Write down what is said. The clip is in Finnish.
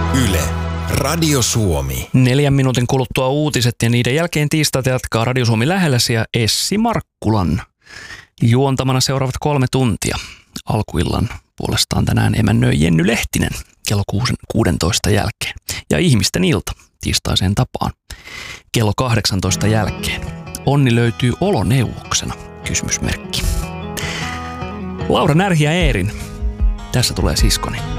Yle, Radio Suomi. 4 minuutin kuluttua uutiset ja niiden jälkeen tiistaita jatkaa Radio Suomi lähelläsi ja Essi Markkulan juontamana seuraavat 3 tuntia. Alkuillan puolestaan tänään emännöi Jenny Lehtinen kello 16 jälkeen. Ja ihmisten ilta tiistaiseen tapaan kello 18 jälkeen. Onni löytyy oloneuvoksena, kysymysmerkki. Laura Närhi ja Eerin. Tässä tulee siskoni.